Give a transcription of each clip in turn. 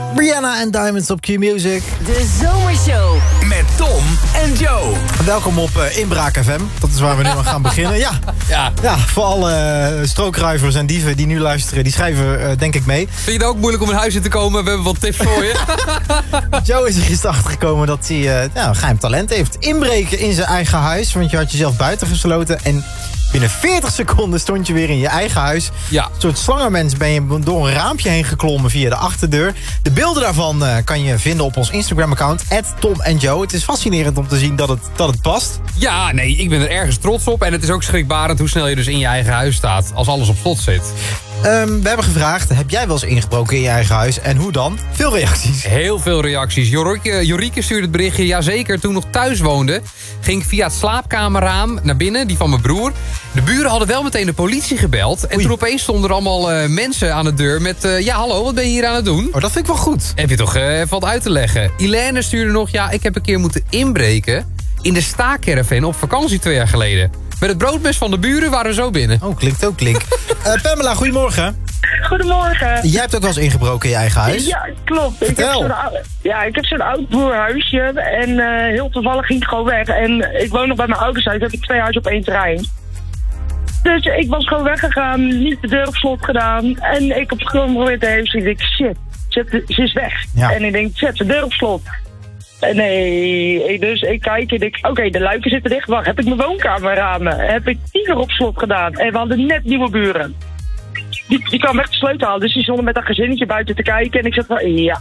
Rihanna en Diamonds op Q-Music. De Zomershow. Met Tom en Joe. Welkom op Inbraak FM. Dat is waar we nu aan gaan beginnen. Ja, voor alle strookruivers en dieven die nu luisteren, die schrijven denk ik mee. Vind je het ook moeilijk om in huis in te komen? We hebben wat tips voor je. Joe is er gisteren achtergekomen dat hij een geheim talent heeft. Inbreken in zijn eigen huis, want je had jezelf buiten gesloten en binnen 40 seconden stond je weer in je eigen huis. Ja. Een soort slangenmens ben je door een raampje heen geklommen via de achterdeur. De beelden daarvan kan je vinden op ons Instagram-account, @TomandJoe. Het is fascinerend om te zien dat het past. Ja, nee, ik ben er ergens trots op. En het is ook schrikbarend hoe snel je dus in je eigen huis staat als alles op slot zit. We hebben gevraagd, heb jij wel eens ingebroken in je eigen huis? En hoe dan? Veel reacties. Heel veel reacties. Jorieke stuurde het berichtje. Jazeker, toen ik nog thuis woonde, ging ik via het slaapkamerraam naar binnen, die van mijn broer. De buren hadden wel meteen de politie gebeld. En toen opeens stonden er allemaal mensen aan de deur met... ja, hallo, wat ben je hier aan het doen? Oh, dat vind ik wel goed. Heb je toch even wat uit te leggen. Ilene stuurde nog, ja, ik heb een keer moeten inbreken in de staakerven op vakantie 2 jaar geleden. Met het broodmes van de buren waren we zo binnen. Oh, klinkt ook klink. Pamela, goedemorgen. Goedemorgen. Jij hebt ook wel eens ingebroken in je eigen huis? Ja, klopt. Vertel. Ik heb zo'n oud boerhuisje en heel toevallig ging ik gewoon weg. En ik woon nog bij mijn ouders thuis, heb ik 2 huizen op 1 terrein. Dus ik was gewoon weggegaan, niet de deur op slot gedaan. En ik heb gewoon geprobeerd te hebben. Ik denk, shit, ze is weg. Ja. En ik denk, zet de deur op slot. En nee, dus ik kijk en denk, oké, de luiken zitten dicht. Wacht, heb ik mijn woonkamerramen? Heb ik die nog op slot gedaan? En we hadden net nieuwe buren. Die kwam echt de sleutel halen, dus die stonden met een gezinnetje buiten te kijken. En ik zeg van, ja,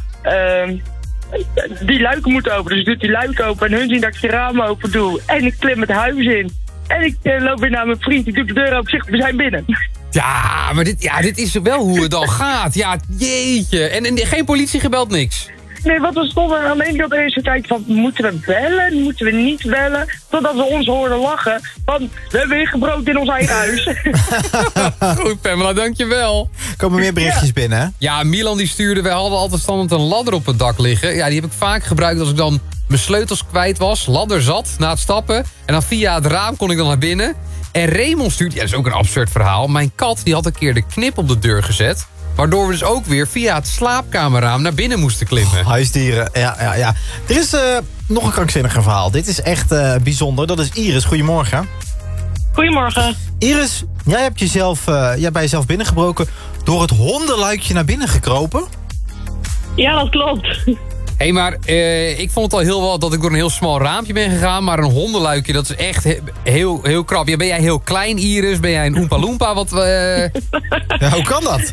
die luiken moeten open. Dus ik doe die luiken open en hun zien dat ik de ramen open doe. En ik klim het huis in. En ik loop weer naar mijn vriend, ik doe de deur open, zeg, we zijn binnen. Ja, maar dit is wel hoe het dan gaat. Ja, jeetje. En geen politie gebeld, niks. Nee, wat we stonden aan de ene kant eerst te kijken van, moeten we bellen, moeten we niet bellen? Totdat we ons hoorden lachen, van, we hebben weer gebroken in ons eigen huis. Goed, Pamela, dankjewel. Komen meer berichtjes binnen, hè? Ja, Milan die stuurde, wij hadden altijd standaard een ladder op het dak liggen. Ja, die heb ik vaak gebruikt als ik dan mijn sleutels kwijt was. Ladder zat, na het stappen. En dan via het raam kon ik dan naar binnen. En Raymond stuurt, ja, dat is ook een absurd verhaal. Mijn kat die had een keer de knip op de deur gezet. Waardoor we dus ook weer via het slaapkamerraam naar binnen moesten klimmen. Huisdieren, ja. Er is nog een krankzinniger verhaal. Dit is echt bijzonder. Dat is Iris. Goedemorgen. Goedemorgen. Iris, jij hebt bij jezelf binnengebroken door het hondenluikje naar binnen gekropen. Ja, dat klopt. Hé, maar ik vond het al heel wat dat ik door een heel smal raampje ben gegaan. Maar een hondenluikje, dat is echt heel krap. Ja, ben jij heel klein, Iris? Ben jij een Oompa Loompa? Ja, hoe kan dat?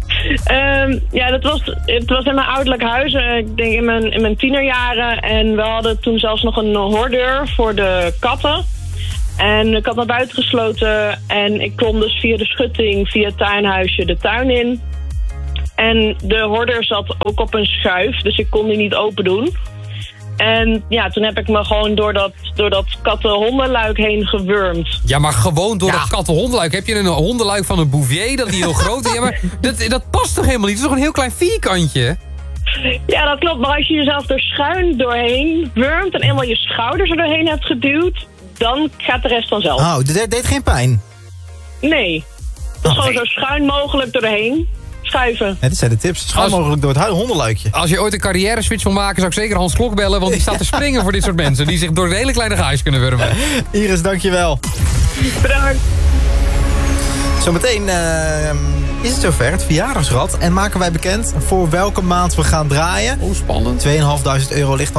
Ja, het was in mijn ouderlijk huis. Ik denk in mijn tienerjaren. En we hadden toen zelfs nog een hoordeur voor de katten. En ik had naar buiten gesloten. En ik klom dus via de schutting, via het tuinhuisje de tuin in. En de hoordeur zat ook op een schuif. Dus ik kon die niet open doen. En ja, toen heb ik me gewoon door dat katten-hondenluik heen gewurmd. Ja, maar gewoon door dat katten-hondenluik. Heb je een hondenluik van een Bouvier, dat die heel groot is? Ja, maar dat past toch helemaal niet? Het is toch een heel klein vierkantje? Ja, dat klopt. Maar als je jezelf er schuin doorheen wurmt en eenmaal je schouders er doorheen hebt geduwd, dan gaat de rest vanzelf. Oh, dit deed geen pijn? Nee. Dus gewoon zo schuin mogelijk doorheen schuiven. Ja, dit zijn de tips. Schuin mogelijk door het hondenluikje. Als je ooit een carrière switch wil maken, zou ik zeker Hans Klok bellen. Want die staat te springen voor dit soort mensen. Die zich door een hele kleine gaatjes kunnen wurmen. Iris, dankjewel. Bedankt. Zometeen is het zover, het verjaardagsrad. En maken wij bekend voor welke maand we gaan draaien. Oh, spannend. €2.500 ligt